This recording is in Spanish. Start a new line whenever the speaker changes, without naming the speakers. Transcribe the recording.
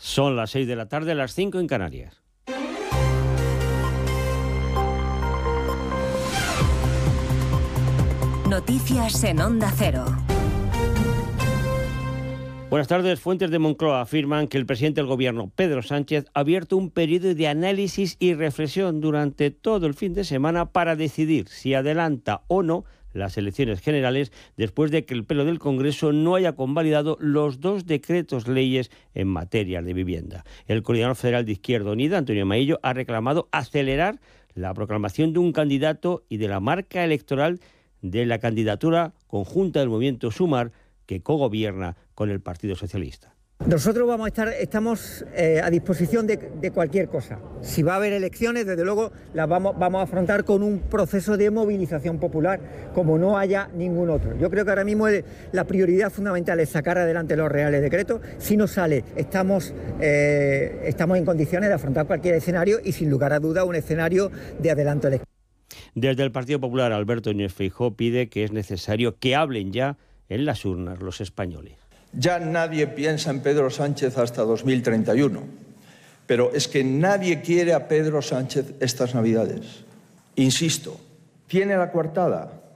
Son las 6 de la tarde, las 5 en Canarias.
Noticias en Onda Cero.
Buenas tardes. Fuentes de Moncloa afirman que el presidente del Gobierno, Pedro Sánchez, ha abierto un periodo de análisis y reflexión durante todo el fin de semana para decidir si adelanta o no las elecciones generales después de que el Pleno del Congreso no haya convalidado los 2 decretos leyes en materia de vivienda. El coordinador federal de Izquierda Unida, Antonio Maillo, ha reclamado acelerar la proclamación de un candidato y de la marca electoral de la candidatura conjunta del movimiento Sumar, que cogobierna con el Partido Socialista.
Nosotros estamos a disposición de cualquier cosa. Si va a haber elecciones, desde luego las vamos a afrontar con un proceso de movilización popular, como no haya ningún otro. Yo creo que ahora mismo la prioridad fundamental es sacar adelante los reales decretos. Si no sale, estamos en condiciones de afrontar cualquier escenario y, sin lugar a duda, un escenario de adelanto electoral.
Desde el Partido Popular, Alberto Núñez Feijóo pide que es necesario que hablen ya en las urnas los españoles.
Ya nadie piensa en Pedro Sánchez hasta 2031, pero es que nadie quiere a Pedro Sánchez estas Navidades. Insisto, tiene la coartada,